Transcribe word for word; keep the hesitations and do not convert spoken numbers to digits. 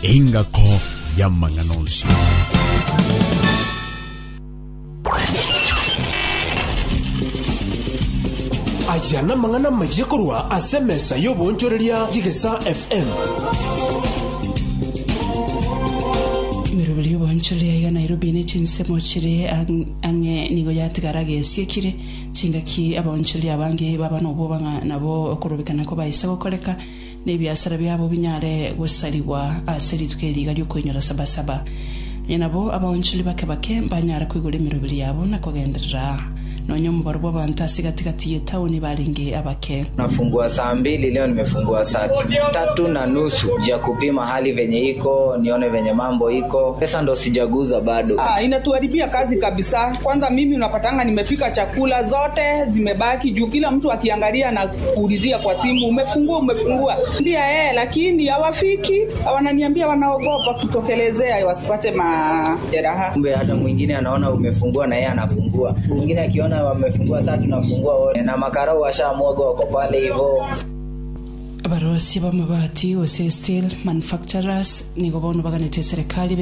engako ya manganozi. Ajana mangana majikorwa asemesa yobonchoreria Jigesa F M. Mirubili yobonchoreria ya Nairobi ne chinsemo chire ange nigo yatigarage siekire chingaki abonchoreria bange baba no bobanga nabo okurubikana ko bayisa gukoleka nebyasara byabo binyare gusariwa aseri tukeliga ryo kwenyora sabasaba yenabo abonchoreria bakebake banyara kwigura mirubili yabo nakogendera nonyo mubarwa abantu asigatigatiye town baringe abake. Nafungua saa mbili leo, nimefungua saa tatu na nusu ya kupima hali venye iko, nione venye mambo iko. Pesa ndo sijaguza bado. Ah, inatuharibia kazi kabisa. Kwanza mimi unapatanga nimepika chakula zote zimebaki juu kila mtu akiangalia na kuulizia kwa simu umefungua umefungua. Ndia eh lakini hawafiki, wananiambia wanaogopa kutokelezea wasipate majeraha. Kumbe hata mwingine anaona umefungua na yeye anafungua. Mwingine akiona wamefungua saa tunafungua wote na makarao washamwaga wako pale hivyo. Abarosi ba mabati o steel manufacturers ni gobono baganete serikali